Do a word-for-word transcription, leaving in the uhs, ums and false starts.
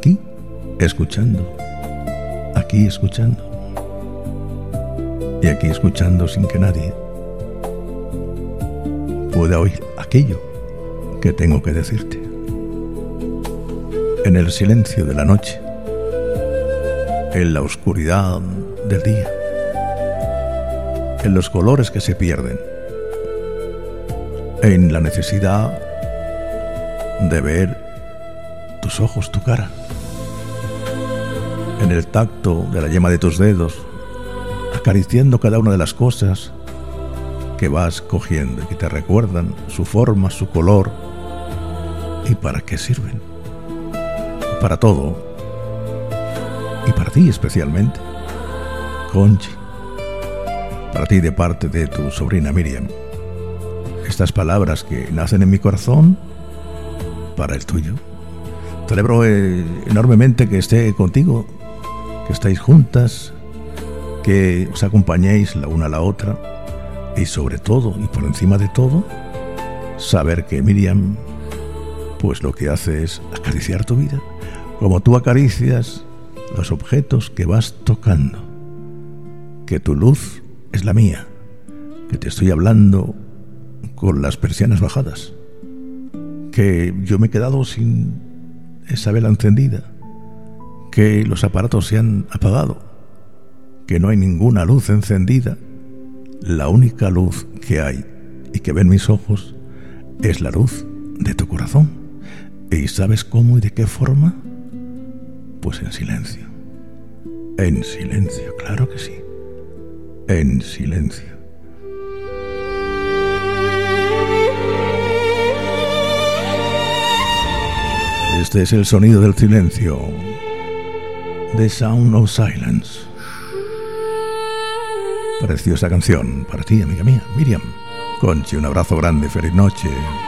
aquí, escuchando, aquí escuchando, y aquí escuchando sin que nadie pueda oír aquello que tengo que decirte. En el silencio de la noche, en la oscuridad del día, en los colores que se pierden, en la necesidad de ver tus ojos, tu cara, en el tacto de la yema de tus dedos, acariciando cada una de las cosas que vas cogiendo y que te recuerdan su forma, su color y para qué sirven. Para todo, y para ti especialmente, Conchi, para ti de parte de tu sobrina Miriam, estas palabras que nacen en mi corazón para el tuyo. Celebro eh, enormemente que esté contigo, que estáis juntas, que os acompañéis la una a la otra, y sobre todo y por encima de todo, saber que Miriam pues lo que hace es acariciar tu vida, como tú acaricias los objetos que vas tocando, que tu luz es la mía, que te estoy hablando con las persianas bajadas, que yo me he quedado sin esa vela encendida, que los aparatos se han apagado, que no hay ninguna luz encendida. La única luz que hay y que ven mis ojos es la luz de tu corazón. ¿Y sabes cómo y de qué forma? Pues en silencio. En silencio, claro que sí. En silencio. Este es el sonido del silencio. The Sound of Silence. Preciosa canción para ti, amiga mía, Miriam. Conchi, un abrazo grande, feliz noche.